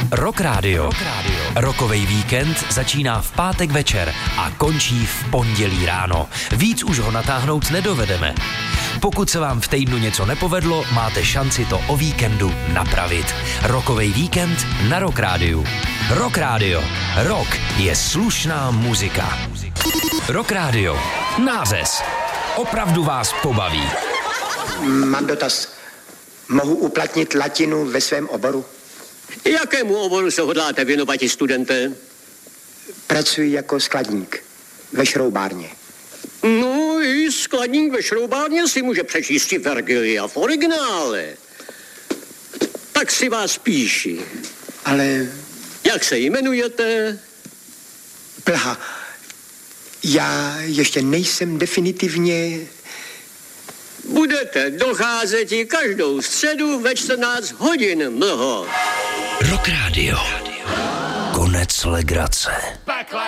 Rock Radio. Rockovej víkend začíná v pátek večer a končí v pondělí ráno. Víc už ho natáhnout nedovedeme. Pokud se vám v týdnu něco nepovedlo, máte šanci to o víkendu napravit. Rockovej víkend na Rock Radio. Rock Radio. Rock je slušná muzika. Rock Radio. Nářez. Opravdu vás pobaví. Mám dotaz. Mohu uplatnit latinu ve svém oboru? Jakému oboru se hodláte věnovat, studenté? Pracuji jako skladník ve šroubárně. No, i skladník ve šroubárně si může přečíst Vergilia v originále. Tak si vás píši. Ale... Jak se jmenujete? Plha. Já ještě nejsem definitivně... Budete docházet i každou středu ve 14 hodin, mlho. Rock Radio. Konec legrace.